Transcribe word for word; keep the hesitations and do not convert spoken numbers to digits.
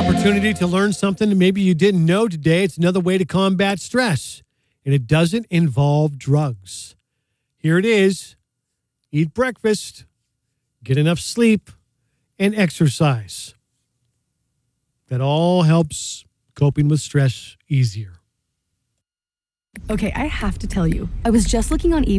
opportunity to learn something that maybe you didn't know today. It's another way to combat stress, and it doesn't involve drugs. Here it is. Eat breakfast, get enough sleep, and exercise. That all helps coping with stress easier. Okay, I have to tell you, I was just looking on eBay.